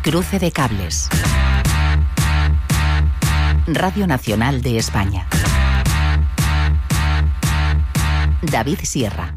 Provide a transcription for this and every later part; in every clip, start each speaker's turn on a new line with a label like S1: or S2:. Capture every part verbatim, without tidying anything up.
S1: Cruce de cables. Radio Nacional de España. David Sierra.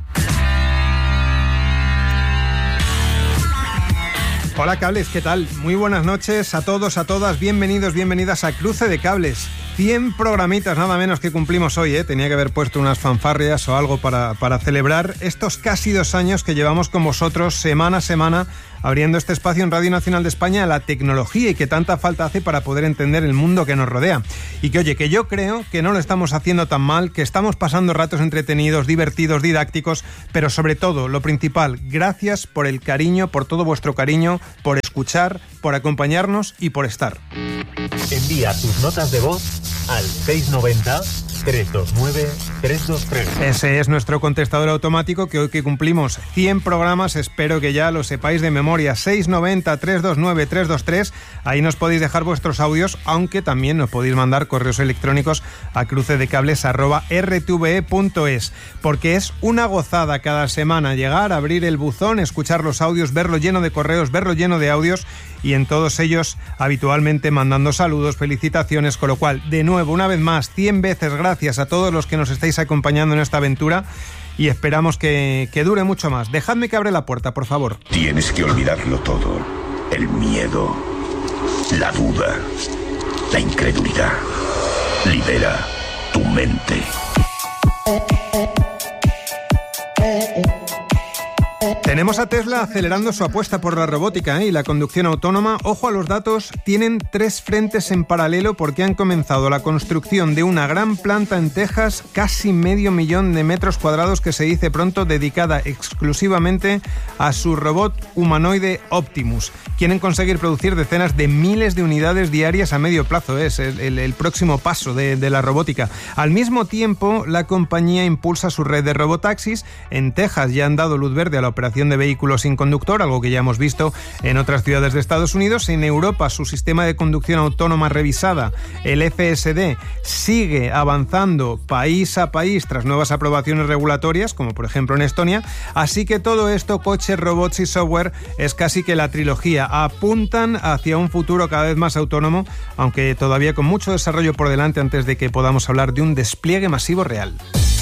S2: Hola cables, ¿qué tal? Muy buenas noches a todos, a todas, bienvenidos, bienvenidas a Cruce de Cables. cien programitas nada menos que cumplimos hoy, ¿eh? Tenía que haber puesto unas fanfarrias o algo para, para celebrar estos casi dos años que llevamos con vosotros semana a semana abriendo este espacio en Radio Nacional de España a la tecnología y que tanta falta hace para poder entender el mundo que nos rodea. Y que oye, que yo creo que no lo estamos haciendo tan mal, que estamos pasando ratos entretenidos, divertidos, didácticos, pero sobre todo, lo principal, gracias por el cariño, por todo vuestro cariño, por escuchar, por acompañarnos y por estar.
S3: Envía tus notas de voz al seis nueve cero, tres dos nueve, tres dos tres.
S2: Ese es nuestro contestador automático que hoy que cumplimos cien programas, espero que ya lo sepáis de memoria. Seis nueve cero, tres dos nueve, tres dos tres. Ahí nos podéis dejar vuestros audios, aunque también nos podéis mandar correos electrónicos a crucedecables arroba r t v e punto es, porque es una gozada cada semana llegar, abrir el buzón, escuchar los audios, verlo lleno de correos, verlo lleno de audios y en todos ellos habitualmente mandando saludos, felicitaciones, con lo cual, de nuevo, una vez más, cien veces gracias a todos los que nos estáis acompañando en esta aventura y esperamos que, que dure mucho más. Dejadme que abra la puerta, por favor.
S4: Tienes que olvidarlo todo. El miedo, la duda, la incredulidad. Libera tu mente.
S2: Tenemos a Tesla acelerando su apuesta por la robótica, ¿eh? y la conducción autónoma. Ojo a los datos, tienen tres frentes en paralelo porque han comenzado la construcción de una gran planta en Texas, casi medio millón de metros cuadrados que se dice pronto, dedicada exclusivamente a su robot humanoide Optimus. Quieren conseguir producir decenas de miles de unidades diarias a medio plazo, ¿eh? es el, el, el próximo paso de, de la robótica. Al mismo tiempo, la compañía impulsa su red de robotaxis. En Texas ya han dado luz verde a la operación de vehículos sin conductor, algo que ya hemos visto en otras ciudades de Estados Unidos. En Europa, su sistema de conducción autónoma revisada, el F S D, sigue avanzando país a país tras nuevas aprobaciones regulatorias, como por ejemplo en Estonia. Así que todo esto, coches, robots y software, es casi que la trilogía. Apuntan hacia un futuro cada vez más autónomo, aunque todavía con mucho desarrollo por delante antes de que podamos hablar de un despliegue masivo real.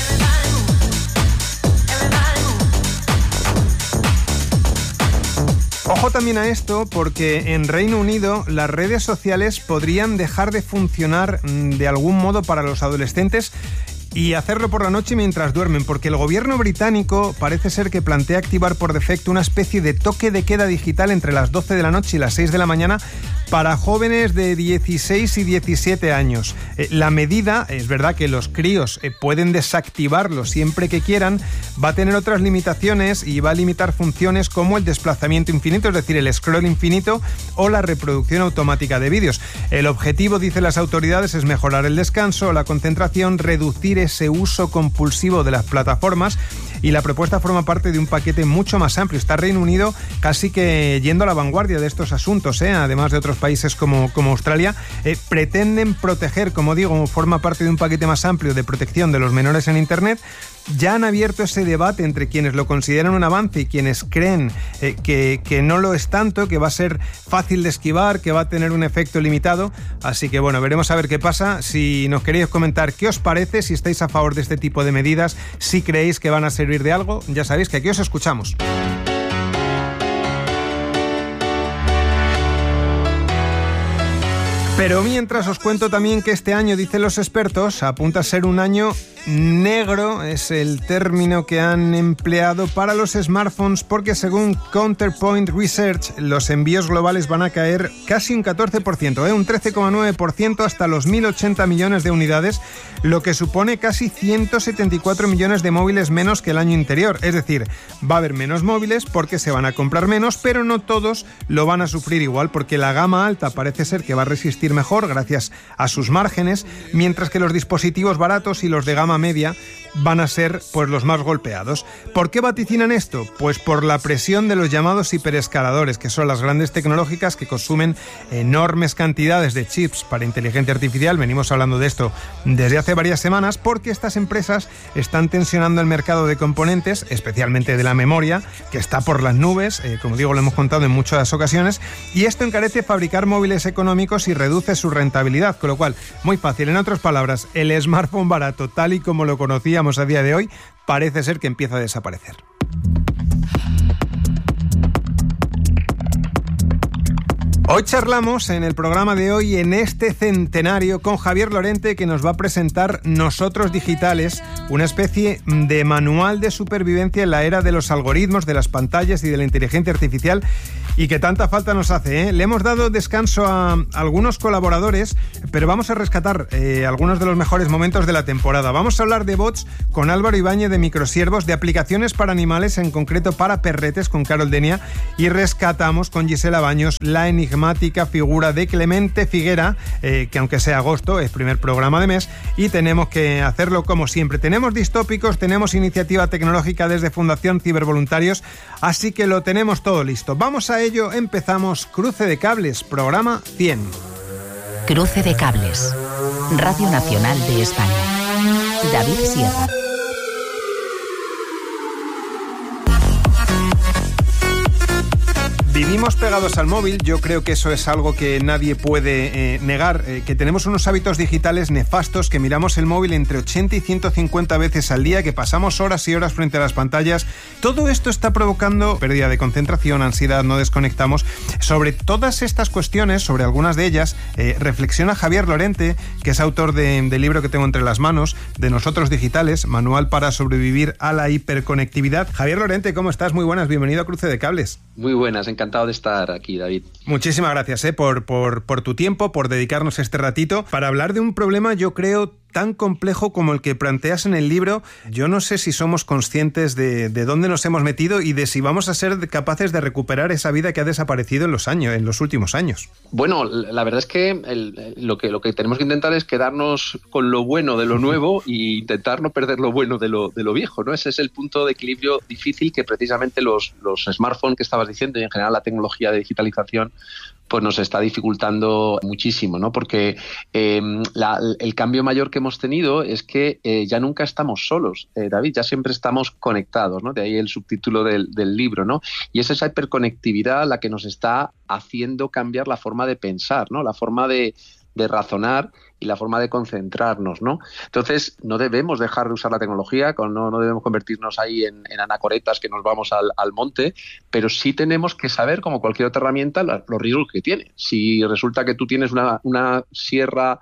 S2: Ojo también a esto, porque en Reino Unido las redes sociales podrían dejar de funcionar de algún modo para los adolescentes y hacerlo por la noche mientras duermen, porque el gobierno británico parece ser que plantea activar por defecto una especie de toque de queda digital entre las doce de la noche y las seis de la mañana para jóvenes de dieciséis y diecisiete años. Eh, la medida, es verdad que los críos eh, pueden desactivarlo siempre que quieran, va a tener otras limitaciones y va a limitar funciones como el desplazamiento infinito, es decir, el scroll infinito o la reproducción automática de vídeos. El objetivo, dicen las autoridades, es mejorar el descanso, la concentración, reducir ese uso compulsivo de las plataformas, y la propuesta forma parte de un paquete mucho más amplio. Está Reino Unido casi que yendo a la vanguardia de estos asuntos, ¿eh? Además de otros países como, como Australia. Eh, pretenden proteger, como digo, forma parte de un paquete más amplio de protección de los menores en Internet. Ya han abierto ese debate entre quienes lo consideran un avance y quienes creen eh, que, que no lo es tanto, que va a ser fácil de esquivar, que va a tener un efecto limitado. Así que bueno, veremos a ver qué pasa. Si nos queréis comentar qué os parece, si estáis a favor de este tipo de medidas, si creéis que van a servir de algo, ya sabéis que aquí os escuchamos. Pero mientras os cuento también que este año, dicen los expertos, apunta a ser un año negro, es el término que han empleado para los smartphones, porque según Counterpoint Research, los envíos globales van a caer casi un catorce por ciento, ¿eh? un trece coma nueve por ciento hasta los mil ochenta millones de unidades, lo que supone casi ciento setenta y cuatro millones de móviles menos que el año anterior. Es decir, va a haber menos móviles porque se van a comprar menos, pero no todos lo van a sufrir igual, porque la gama alta parece ser que va a resistir mejor gracias a sus márgenes, mientras que los dispositivos baratos y los de gama media van a ser pues los más golpeados. ¿Por qué vaticinan esto? Pues por la presión de los llamados hiperescaladores, que son las grandes tecnológicas que consumen enormes cantidades de chips para inteligencia artificial. Venimos hablando de esto desde hace varias semanas porque estas empresas están tensionando el mercado de componentes, especialmente de la memoria, que está por las nubes, eh, como digo, lo hemos contado en muchas ocasiones, y esto encarece fabricar móviles económicos y reduce su rentabilidad, con lo cual, muy fácil. En otras palabras, el smartphone barato, tal y como lo conocíamos a día de hoy, parece ser que empieza a desaparecer. Hoy charlamos en el programa de hoy, en este centenario, con Javier Lorente, que nos va a presentar Nosotros Digitales, una especie de manual de supervivencia en la era de los algoritmos, de las pantallas y de la inteligencia artificial, y que tanta falta nos hace, ¿eh? Le hemos dado descanso a algunos colaboradores, pero vamos a rescatar eh, algunos de los mejores momentos de la temporada. Vamos a hablar de bots con Álvaro Ibáñez de Microsiervos, de aplicaciones para animales, en concreto para perretes, con Carol Denia, y rescatamos con Gisela Baños la enigmática figura de Clemente Figuera, eh, que aunque sea agosto, es primer programa de mes, y tenemos que hacerlo como siempre. Tenemos distópicos, tenemos iniciativa tecnológica desde Fundación Cibervoluntarios, así que lo tenemos todo listo. Vamos a ello, empezamos Cruce de Cables, programa cien.
S1: Cruce de Cables, Radio Nacional de España. David Sierra.
S2: Vivimos pegados al móvil, yo creo que eso es algo que nadie puede eh, negar, eh, que tenemos unos hábitos digitales nefastos, que miramos el móvil entre ochenta y ciento cincuenta veces al día, que pasamos horas y horas frente a las pantallas. Todo esto está provocando pérdida de concentración, ansiedad, no desconectamos. Sobre todas estas cuestiones, sobre algunas de ellas, eh, reflexiona Javier Lorente, que es autor de, del libro que tengo entre las manos, de Nosotros Digitales, Manual para sobrevivir a la hiperconectividad. Javier Lorente, ¿cómo estás? Muy buenas, bienvenido a Cruce de Cables.
S5: Muy buenas, encantado de estar aquí, David.
S2: Muchísimas gracias eh, por, por, por tu tiempo, por dedicarnos este ratito para hablar de un problema, yo creo, tan complejo como el que planteas en el libro. Yo no sé si somos conscientes de, de dónde nos hemos metido y de si vamos a ser capaces de recuperar esa vida que ha desaparecido en los años, en los últimos años.
S5: Bueno, la verdad es que el, lo que lo que tenemos que intentar es quedarnos con lo bueno de lo nuevo e intentar no perder lo bueno de lo, de lo viejo, ¿no? Ese es el punto de equilibrio difícil que precisamente los, los smartphones que estabas diciendo y en general la tecnología de digitalización pues nos está dificultando muchísimo, ¿no? Porque eh, la, el cambio mayor que hemos tenido es que eh, ya nunca estamos solos, eh, David, ya siempre estamos conectados, ¿no? De ahí el subtítulo del, del libro, ¿no? Y es esa hiperconectividad la que nos está haciendo cambiar la forma de pensar, ¿no? La forma de, de razonar y la forma de concentrarnos, ¿no? Entonces, no debemos dejar de usar la tecnología, no, no debemos convertirnos ahí en, en anacoretas que nos vamos al, al monte, pero sí tenemos que saber, como cualquier otra herramienta, los riesgos que tiene. Si resulta que tú tienes una, una sierra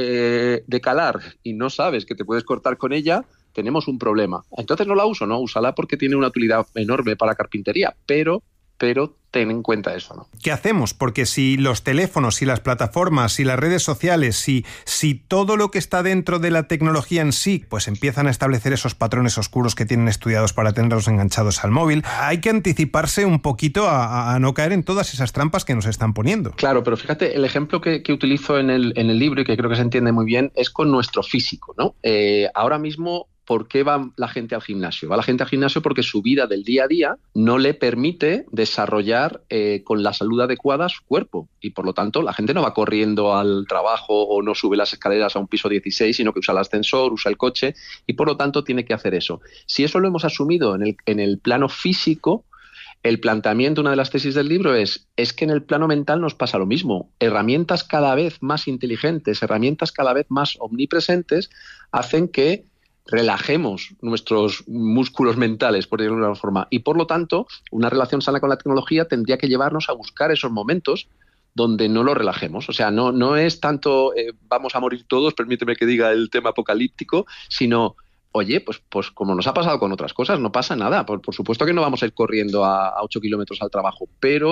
S5: eh, de calar y no sabes que te puedes cortar con ella, tenemos un problema. Entonces no la uso, ¿no? Úsala porque tiene una utilidad enorme para carpintería, pero... pero ten en cuenta eso, ¿no?
S2: ¿Qué hacemos? Porque si los teléfonos, si las plataformas, si las redes sociales, si, si todo lo que está dentro de la tecnología en sí, pues empiezan a establecer esos patrones oscuros que tienen estudiados para tenerlos enganchados al móvil, hay que anticiparse un poquito a, a no caer en todas esas trampas que nos están poniendo.
S5: Claro, pero fíjate, el ejemplo que, que utilizo en el, en el libro y que creo que se entiende muy bien es con nuestro físico, ¿no? Eh, ahora mismo... ¿Por qué va la gente al gimnasio? Va la gente al gimnasio porque su vida del día a día no le permite desarrollar eh, con la salud adecuada su cuerpo y por lo tanto la gente no va corriendo al trabajo o no sube las escaleras a un piso dieciséis, sino que usa el ascensor, usa el coche y por lo tanto tiene que hacer eso. Si eso lo hemos asumido en el, en el plano físico, el planteamiento, una de las tesis del libro es, es que en el plano mental nos pasa lo mismo. Herramientas cada vez más inteligentes, herramientas cada vez más omnipresentes hacen que relajemos nuestros músculos mentales, por decirlo de alguna forma, y por lo tanto una relación sana con la tecnología tendría que llevarnos a buscar esos momentos donde no lo relajemos. O sea, no, no es tanto eh, vamos a morir todos, permíteme que diga el tema apocalíptico, sino oye, pues, pues como nos ha pasado con otras cosas, no pasa nada. Por, por supuesto que no vamos a ir corriendo a, a ocho kilómetros al trabajo, pero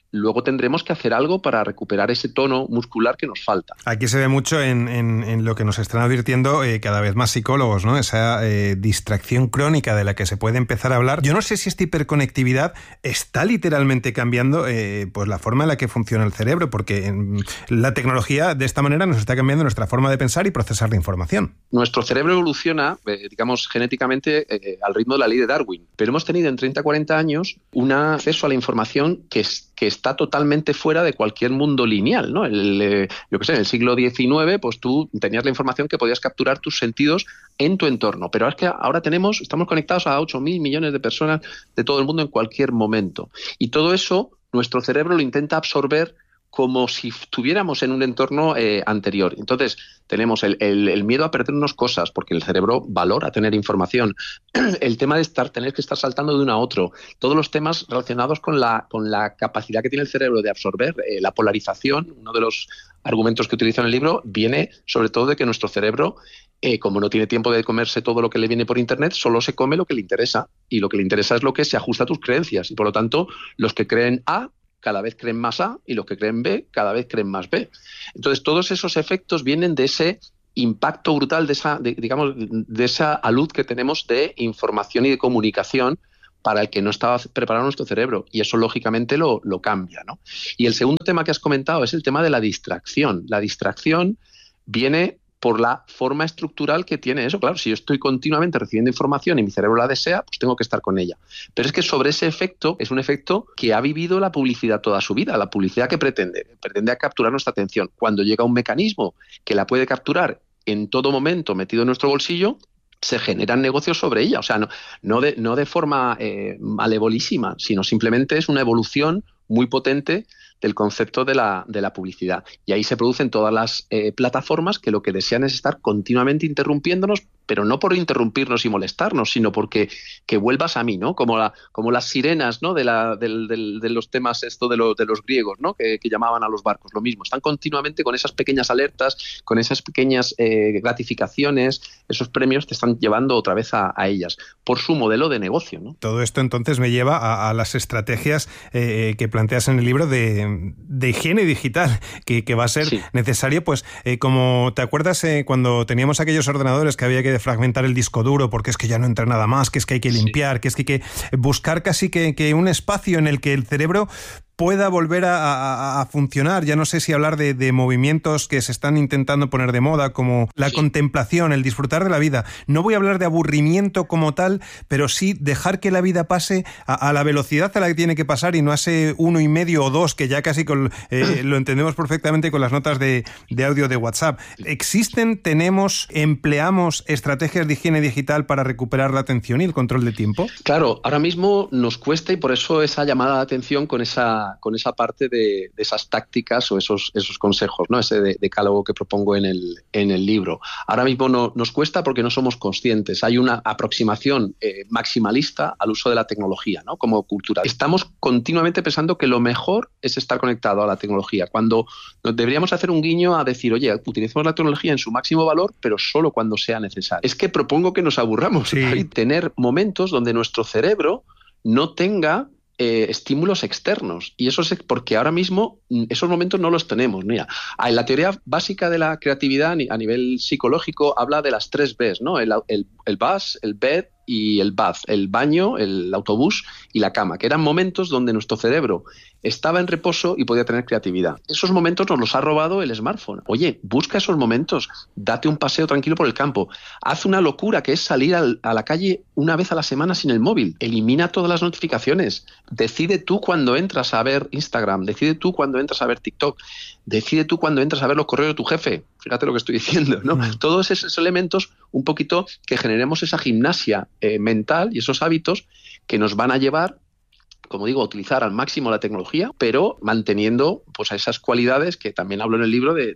S5: luego tendremos que hacer algo para recuperar ese tono muscular que nos falta.
S2: Aquí se ve mucho en, en, en lo que nos están advirtiendo eh, cada vez más psicólogos, ¿no? Esa eh, distracción crónica de la que se puede empezar a hablar. Yo no sé si esta hiperconectividad está literalmente cambiando eh, pues la forma en la que funciona el cerebro, porque en, la tecnología de esta manera nos está cambiando nuestra forma de pensar y procesar la información.
S5: Nuestro cerebro evoluciona, eh, digamos, genéticamente eh, al ritmo de la ley de Darwin, pero hemos tenido en treinta a cuarenta años un acceso a la información que es que está totalmente fuera de cualquier mundo lineal, ¿no? El, eh, yo qué sé, en el siglo diecinueve, pues tú tenías la información que podías capturar tus sentidos en tu entorno, pero es que ahora tenemos, estamos conectados a ocho mil millones de personas de todo el mundo en cualquier momento. Y todo eso, nuestro cerebro lo intenta absorber como si estuviéramos en un entorno eh, anterior. Entonces, tenemos el, el, el miedo a perdernos cosas, porque el cerebro valora tener información. El tema de estar, tener que estar saltando de uno a otro. Todos los temas relacionados con la, con la capacidad que tiene el cerebro de absorber. Eh, la polarización, uno de los argumentos que utilizo en el libro, viene sobre todo de que nuestro cerebro, eh, como no tiene tiempo de comerse todo lo que le viene por Internet, solo se come lo que le interesa. Y lo que le interesa es lo que se ajusta a tus creencias. Y por lo tanto, los que creen A, cada vez creen más A, y los que creen B, cada vez creen más B. Entonces, todos esos efectos vienen de ese impacto brutal, de esa, de, digamos, de esa alud que tenemos de información y de comunicación para el que no estaba preparado nuestro cerebro. Y eso, lógicamente, lo, lo cambia, ¿no? Y el segundo tema que has comentado es el tema de la distracción. La distracción viene por la forma estructural que tiene eso. Claro, si yo estoy continuamente recibiendo información y mi cerebro la desea, pues tengo que estar con ella. Pero es que sobre ese efecto, es un efecto que ha vivido la publicidad toda su vida, la publicidad que pretende, pretende capturar nuestra atención. Cuando llega un mecanismo que la puede capturar en todo momento metido en nuestro bolsillo, se generan negocios sobre ella. O sea, no, no, de, no de forma eh, malevolísima, sino simplemente es una evolución muy potente del concepto de la, de la publicidad. Y ahí se producen todas las eh, plataformas que lo que desean es estar continuamente interrumpiéndonos, pero no por interrumpirnos y molestarnos, sino porque que vuelvas a mí, ¿no? Como, la, como las sirenas, ¿no? De, la, del, del, de los temas esto de, lo, de los griegos, ¿no? Que, que llamaban a los barcos, lo mismo. Están continuamente con esas pequeñas alertas, con esas pequeñas eh, gratificaciones, esos premios te están llevando otra vez a, a ellas, por su modelo de negocio, ¿no?
S2: Todo esto entonces me lleva a, a las estrategias eh, que planteas en el libro de, de higiene digital, que, que va a ser sí. necesario, pues, eh, como te acuerdas eh, cuando teníamos aquellos ordenadores que había que fragmentar el disco duro porque es que ya no entra nada más, que es que hay que limpiar, sí. que es que hay que buscar casi que, que un espacio en el que el cerebro pueda volver a, a, a funcionar. Ya no sé si hablar de, de movimientos que se están intentando poner de moda, como la sí. contemplación, el disfrutar de la vida. No voy a hablar de aburrimiento como tal, pero sí dejar que la vida pase a, a la velocidad a la que tiene que pasar y no a ese uno y medio o dos que ya casi con, eh, lo entendemos perfectamente con las notas de, de audio de WhatsApp. ¿Existen, tenemos, empleamos estrategias de higiene digital para recuperar la atención y el control de tiempo?
S5: Claro, ahora mismo nos cuesta y por eso esa llamada de atención con esa con esa parte de, de esas tácticas o esos, esos consejos, ¿no? Ese de, decálogo que propongo en el, en el libro. Ahora mismo no, nos cuesta porque no somos conscientes. Hay una aproximación eh, maximalista al uso de la tecnología, ¿no? Como cultura. Estamos continuamente pensando que lo mejor es estar conectado a la tecnología, cuando deberíamos hacer un guiño a decir, oye, utilicemos la tecnología en su máximo valor, pero solo cuando sea necesario. Es que propongo que nos aburramos sí. y tener momentos donde nuestro cerebro no tenga Eh, estímulos externos, y eso es porque ahora mismo esos momentos no los tenemos. Mira, la teoría básica de la creatividad a nivel psicológico habla de las tres Bs, ¿no? El, el, el bus, el bed y el bath, el baño, el autobús y la cama, que eran momentos donde nuestro cerebro estaba en reposo y podía tener creatividad. Esos momentos nos los ha robado el smartphone. Oye, busca esos momentos, date un paseo tranquilo por el campo, haz una locura que es salir al, a la calle una vez a la semana sin el móvil, elimina todas las notificaciones, decide tú cuando entras a ver Instagram, decide tú cuando entras a ver TikTok, decide tú cuando entras a ver los correos de tu jefe. Fíjate lo que estoy diciendo, ¿no? Mm. Todos esos elementos, un poquito que generemos esa gimnasia eh, mental y esos hábitos que nos van a llevar, como digo, a utilizar al máximo la tecnología, pero manteniendo pues esas cualidades que también hablo en el libro de, de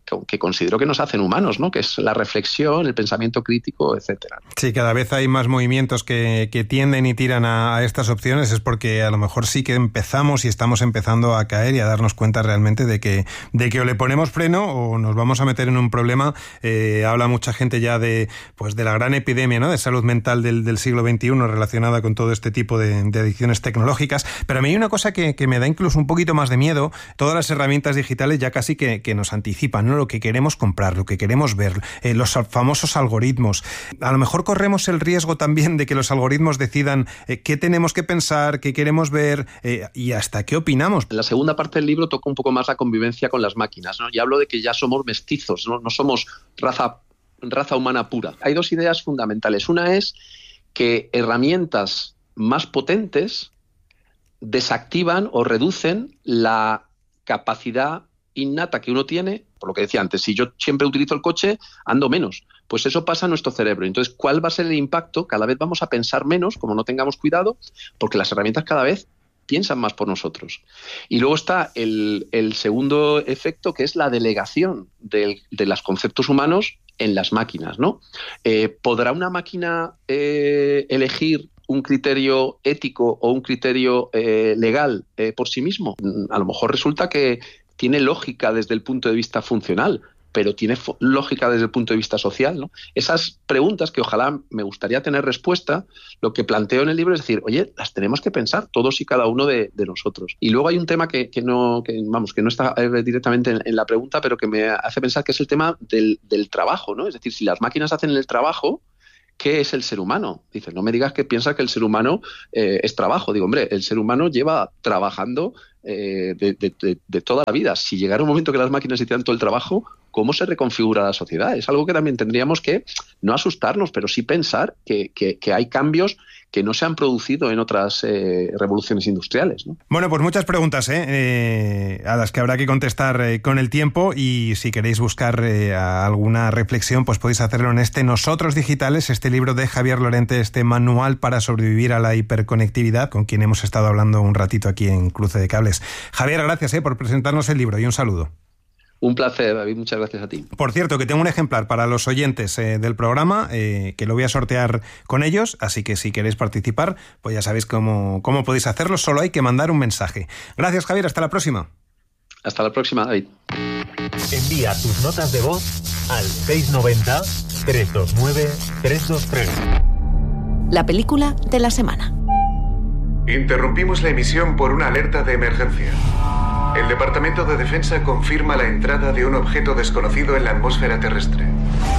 S5: que considero que nos hacen humanos, ¿no? Que es la reflexión, el pensamiento crítico, etcétera.
S2: Sí, cada vez hay más movimientos que, que tienden y tiran a, a estas opciones, es porque a lo mejor sí que empezamos y estamos empezando a caer y a darnos cuenta realmente de que, de que o le ponemos freno o nos vamos a meter en un problema. Eh, habla mucha gente ya de, pues de la gran epidemia, ¿no?, de salud mental del, del siglo veintiuno relacionada con todo este tipo de, de adicciones tecnológicas. Pero a mí hay una cosa que, que me da incluso un poquito más de miedo. Todas las herramientas digitales ya casi que, que nos anticipan, ¿no?, lo que queremos comprar, lo que queremos ver, eh, los famosos algoritmos. A lo mejor corremos el riesgo también de que los algoritmos decidan eh, qué tenemos que pensar, qué queremos ver eh, y hasta qué opinamos.
S5: En la segunda parte del libro toca un poco más la convivencia con las máquinas, ¿no? Y hablo de que ya somos mestizos, no, no somos raza, raza humana pura. Hay dos ideas fundamentales. Una es que herramientas más potentes desactivan o reducen la capacidad innata que uno tiene, por lo que decía antes, si yo siempre utilizo el coche, ando menos. Pues eso pasa en nuestro cerebro. Entonces, ¿cuál va a ser el impacto? Cada vez vamos a pensar menos, como no tengamos cuidado, porque las herramientas cada vez piensan más por nosotros. Y luego está el, el segundo efecto, que es la delegación de, de los conceptos humanos en las máquinas, ¿no? Eh, ¿Podrá una máquina eh, elegir un criterio ético o un criterio eh, legal eh, por sí mismo? A lo mejor resulta que tiene lógica desde el punto de vista funcional, pero tiene lógica desde el punto de vista social, ¿no? Esas preguntas que ojalá me gustaría tener respuesta, lo que planteo en el libro es decir, oye, las tenemos que pensar todos y cada uno de, de nosotros. Y luego hay un tema que, que no que, vamos, que no está directamente en, en la pregunta, pero que me hace pensar que es el tema del, del trabajo, ¿no? Es decir, si las máquinas hacen el trabajo, ¿qué es el ser humano? Dices, no me digas que piensas que el ser humano eh, es trabajo. Digo, hombre, el ser humano lleva trabajando eh, de, de, de, de toda la vida. Si llegara un momento que las máquinas hicieran todo el trabajo, ¿cómo se reconfigura la sociedad? Es algo que también tendríamos que no asustarnos, pero sí pensar que, que, que hay cambios que no se han producido en otras eh, revoluciones industriales, ¿no?
S2: Bueno, pues muchas preguntas ¿eh? Eh, a las que habrá que contestar eh, con el tiempo, y si queréis buscar eh, alguna reflexión, pues podéis hacerlo en este Nosotros Digitales, este libro de Javier Lorente, este manual para sobrevivir a la hiperconectividad, con quien hemos estado hablando un ratito aquí en Cruce de Cables. Javier, gracias eh, por presentarnos el libro y un saludo.
S5: Un placer, David, muchas gracias a ti.
S2: Por cierto, que tengo un ejemplar para los oyentes eh, del programa, eh, que lo voy a sortear con ellos, así que si queréis participar, pues ya sabéis cómo, cómo podéis hacerlo, solo hay que mandar un mensaje. Gracias, Javier, hasta la próxima.
S5: Hasta la próxima, David.
S3: Envía tus notas de voz al seis nueve cero, tres dos nueve, tres dos tres.
S1: La película de la semana.
S6: Interrumpimos la emisión por una alerta de emergencia. El Departamento de Defensa confirma la entrada de un objeto desconocido en la atmósfera terrestre.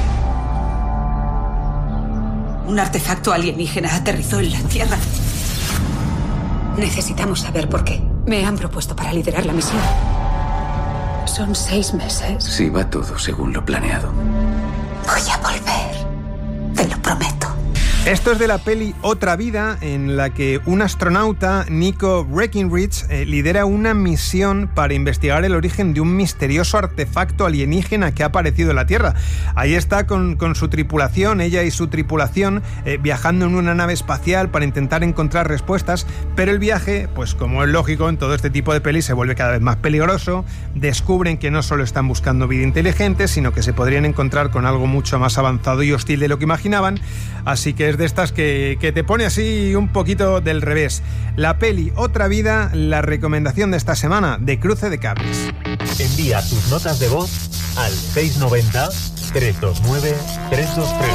S7: Un artefacto alienígena aterrizó en la Tierra. Necesitamos saber por qué. Me han propuesto para liderar la misión. Son seis meses.
S8: Si va todo según lo planeado.
S7: Voy a volver. Te lo prometo.
S2: Esto es de la peli Otra Vida, en la que un astronauta, Nico Breckinridge, eh, lidera una misión para investigar el origen de un misterioso artefacto alienígena que ha aparecido en la Tierra. Ahí está con, con su tripulación, ella y su tripulación, eh, viajando en una nave espacial para intentar encontrar respuestas, pero el viaje, pues como es lógico en todo este tipo de pelis, se vuelve cada vez más peligroso. Descubren que no solo están buscando vida inteligente, sino que se podrían encontrar con algo mucho más avanzado y hostil de lo que imaginaban, así que es de estas que, que te pone así un poquito del revés. La peli Otra Vida, la recomendación de esta semana de Cruce de Cables.
S3: Envía tus notas de voz al seis nueve cero, tres dos nueve, tres dos tres.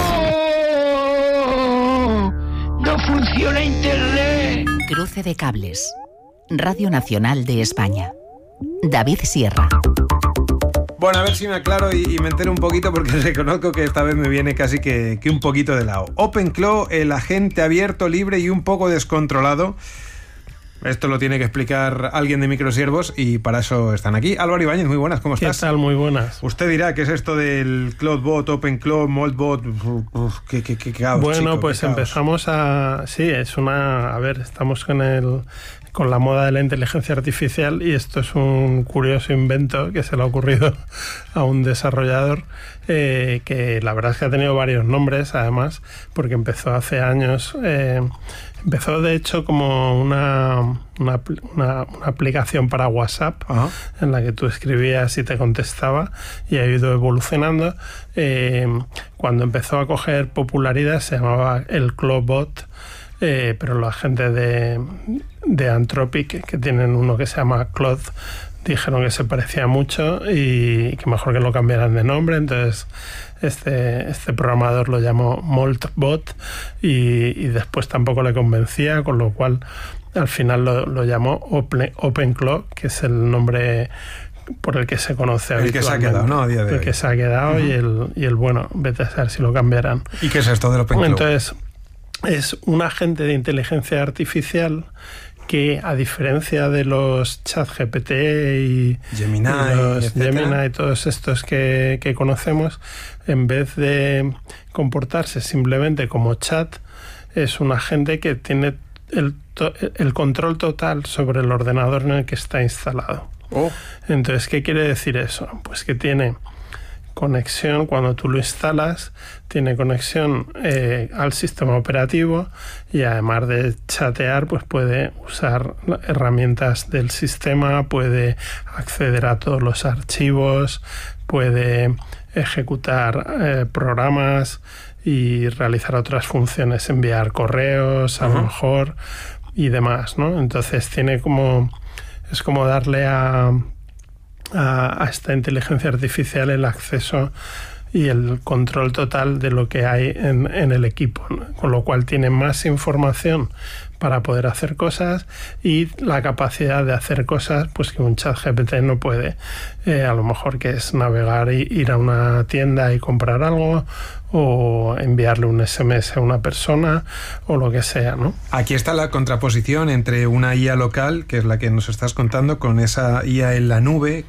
S9: ¡No funciona Internet!
S1: Cruce de Cables. Radio Nacional de España. David Sierra.
S2: Bueno, a ver si me aclaro y, y me entero un poquito, porque reconozco que esta vez me viene casi que, que un poquito de lado. OpenClaw, el agente abierto, libre y un poco descontrolado. Esto lo tiene que explicar alguien de Microsiervos y para eso están aquí. Álvaro Ibáñez, muy buenas, ¿cómo estás?
S10: ¿Qué tal? Muy buenas.
S2: Usted dirá qué es esto del CloudBot, OpenClaw, Moltbot. Uf, qué, qué, qué caos,
S10: Bueno,
S2: chico,
S10: pues
S2: qué caos.
S10: empezamos a... Sí, es una... A ver, estamos con el con la moda de la inteligencia artificial, y esto es un curioso invento que se le ha ocurrido a un desarrollador eh, que la verdad es que ha tenido varios nombres, además, porque empezó hace años. Eh, empezó, de hecho, como una, una, una, una aplicación para WhatsApp. Ajá. En la que tú escribías y te contestaba, y ha ido evolucionando. Eh, cuando empezó a coger popularidad se llamaba el Clawbot. Eh, pero la gente de, de Anthropic, que tienen uno que se llama Claude, dijeron que se parecía mucho y que mejor que lo cambiaran de nombre. Entonces este, este programador lo llamó Moltbot y, y después tampoco le convencía, con lo cual al final lo, lo llamó Open, OpenClaw, que es el nombre por el que se conoce habitualmente.
S2: El que se ha quedado, ¿no? A día de
S10: el
S2: hoy.
S10: que se ha quedado. Uh-huh. y, el, y el bueno, vete a saber si lo cambiarán.
S2: ¿Y qué es esto del OpenClaw?
S10: Entonces, es un agente de inteligencia artificial que, a diferencia de los ChatGPT y
S2: Gemini,
S10: y los
S2: etcétera.
S10: Gemini y todos estos que, que conocemos, en vez de comportarse simplemente como chat, es un agente que tiene el, el control total sobre el ordenador en el que está instalado.
S2: Oh.
S10: Entonces, ¿qué quiere decir eso? Pues que tiene conexión, cuando tú lo instalas, tiene conexión eh, al sistema operativo, y además de chatear, pues puede usar herramientas del sistema, puede acceder a todos los archivos, puede ejecutar eh, programas y realizar otras funciones, enviar correos, a uh-huh. lo mejor, y demás, ¿no? Entonces tiene como, es como darle a a esta inteligencia artificial el acceso y el control total de lo que hay en, en el equipo, ¿no? Con lo cual tiene más información para poder hacer cosas y la capacidad de hacer cosas pues que un ChatGPT no puede. Eh, a lo mejor, que es navegar y ir a una tienda y comprar algo, o enviarle un ese eme ese a una persona, o lo que sea, ¿no?
S2: Aquí está la contraposición entre una I A local, que es la que nos estás contando, con esa I A en la nube,